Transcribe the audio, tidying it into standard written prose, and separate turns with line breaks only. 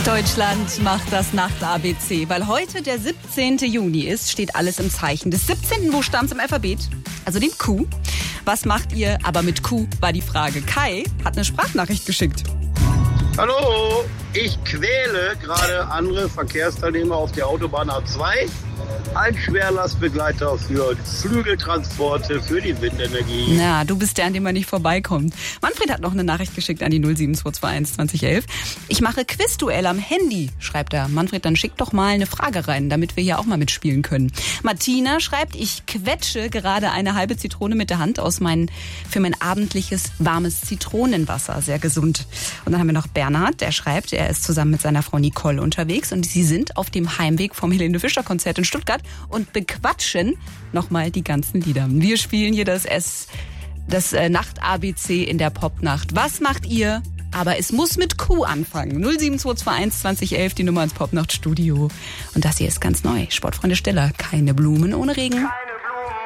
Deutschland macht das Nacht-ABC. Weil heute der 17. Juni ist, steht alles im Zeichen des 17. Buchstabens im Alphabet, also dem Q. Was macht ihr aber mit Q, war die Frage. Kai hat eine Sprachnachricht geschickt.
Hallo, ich quäle gerade andere Verkehrsteilnehmer auf der Autobahn A2. Ein Schwerlastbegleiter für Flügeltransporte, für die Windenergie.
Na, du bist der, an dem man nicht vorbeikommt. Manfred hat noch eine Nachricht geschickt an die 07221 2011. Ich mache Quizduell am Handy, schreibt er. Manfred, dann schick doch mal eine Frage rein, damit wir hier auch mal mitspielen können. Martina schreibt, ich quetsche gerade eine halbe Zitrone mit der Hand für mein abendliches warmes Zitronenwasser. Sehr gesund. Und dann haben wir noch Bernhard, der schreibt, er ist zusammen mit seiner Frau Nicole unterwegs und sie sind auf dem Heimweg vom Helene Fischer Konzert in Stuttgart und bequatschen nochmal die ganzen Lieder. Wir spielen hier das Nacht-ABC in der Popnacht. Was macht ihr? Aber es muss mit Q anfangen. 07221 2011, die Nummer ins Popnacht-Studio. Und das hier ist ganz neu. Sportfreunde Stiller, keine Blumen ohne Regen.